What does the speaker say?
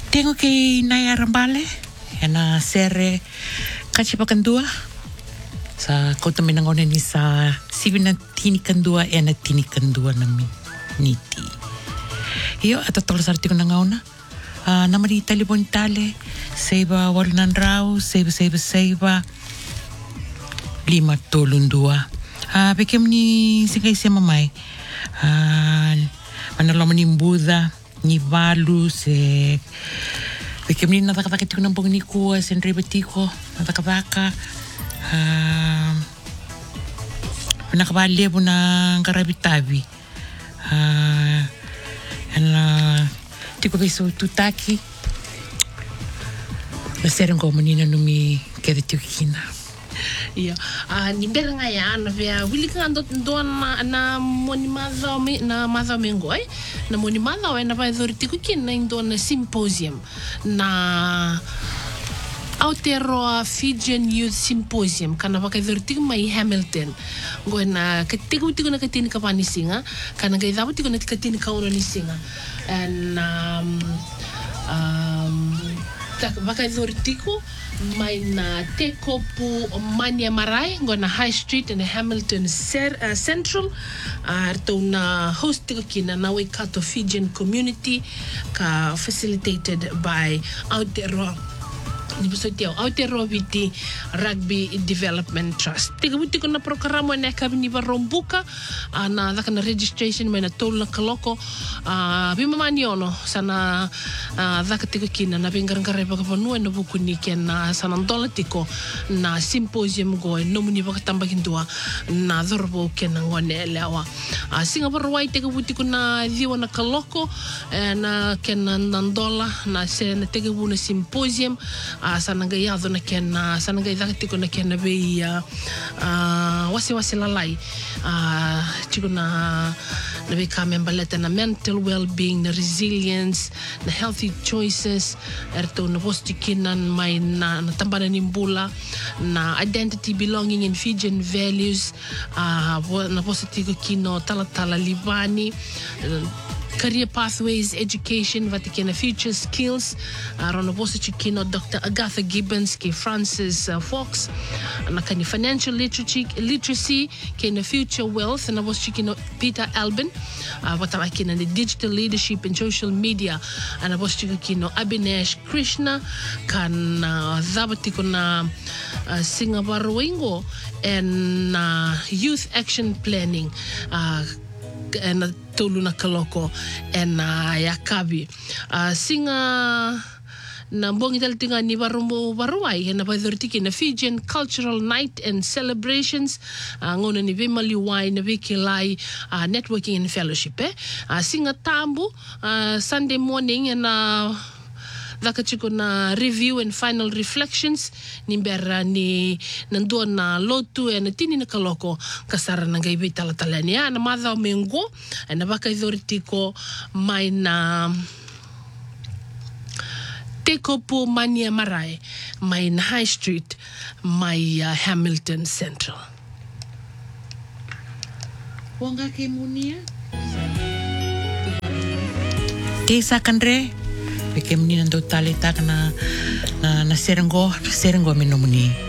Tengo que nai arambale na sere kachipakandua sa kota minangone ni sa sibina tinikandua na tinikandua nami niti. Iyo atatolo sarti ko nangauna. Namari talibon tale seba walunan rau seba 532. Bekem ni singay siya mamay. Manalaman ni Buddha ni Balu se bekem ni natakataki ko ng bong ni kuwa sen rebeti ko natakataka nakabali po ng karabitabi tiko beso tutaki naserang ko manina numi keretiukina. Iya, nimbera nga ya na vya wili ka ndo na moni madha na madha mengoy na moni madha na vai dorti ku kin na ndo na symposium na Aotearoa Fijian Youth Symposium kana pakai dorti mai Hamilton go na ketiku na katini ka panisinga kana ga dapat tiku na katini ka ono ni singa and pakai dorti ko mai na tekopu Mania Marae go na High Street in Hamilton Central to na host ko kina na Waikato Fijian community ka facilitated by Aotearoa Viti Rugby Development Trust. Tiga buti ko na programa na kami ba rombuka na daka na registration may na tol na kaloko bimamani ono sana daka tiga kina na bingarang kareba ka panua na buku ni ken na sana dola tiko na symposium go no muni ba katambagin dua na dorbo ken na ngone lewa Singapore wai tiga buti ko na diwa na kaloko na ken na dola na se na tiga bu na symposium sana ngai ado na ken sana ngai daka tiko na ken na be wasi lalai tiko na be kamemba leta na mental well-being na resilience na healthy choices erto na posti kinan mai na tambana nimbula na identity belonging in Fijian values na posti tiko kino tala libani career pathways, education, Vatikana future skills. Rono bosa chikino Dr. Agatha Gibbons, ke Francis Fox. Nakani financial literacy, ke na future wealth. Na bosa chikino Peter Albin. Watamakina the digital leadership and social media. Na bosa chikino Abhinesh Krishna. Kan zabatiko na Singapore Wingo and youth action planning. Na tolu na kaloko na yakabi singa na mbongi taltinga ni baruai na baidortiki na Fijian Cultural Night and Celebrations ngona ni bemaliwai na bekilai networking and fellowship singa tambu Sunday morning na Daka chiko na review and final reflections nimbera ni nandua na lotu na tini na kaloko kasara na gaibe talatalani na madha mengo na baka idhoritiko mai na tekopo Mania Marae mai na High Street mai Hamilton Central. Wanga ke munia Tesa kanre Bekem ni nando talita na serenggo minomuni.